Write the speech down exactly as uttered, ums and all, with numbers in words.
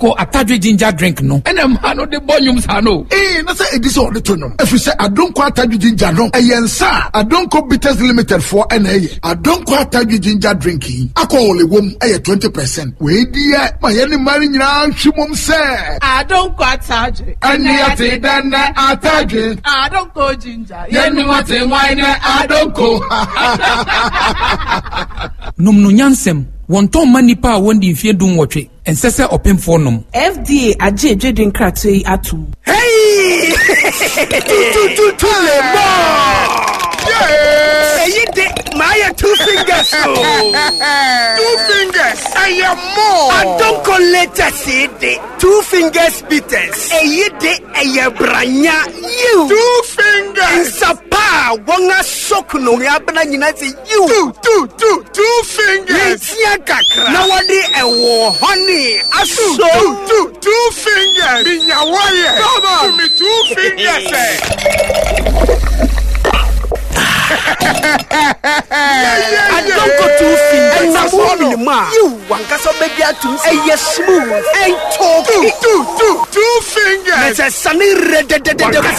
Adonko Atadwe ginger drink no. And I'm no the bonyums hano. Eh, na say edis all the tonum. If you say Adonko Atadwe ginger no, eh yensa. Adonko Bitters Limited for N A. Adonko Atadwe ginger drinking. Ako ole wom eh twenty percent. We dia my any mari nyina hwimom say. Adonko Atadwe. Ani ate dan Atadwe. Adonko ginger. Yenu ate wine Adonko. Num no nyansem. Wonton manipa wondi mfie dum wotwe ensese opemfo nom F D A aje dwedin kratwe atum hey tu tu tu le mo yeah you did my two fingers oh two fingers I am more I don't call letter C D two fingers bitters e yede e branya you two fingers sapa wonga sokuno ya bana nyina say you two two two two fingers now what the ewo honey asu two two two fingers minya wire come on me two fingers eh I don't go two fingers and that's all in ma you want ka so baby atum eh yes smooth and talk two two two two fingers it's a sunny red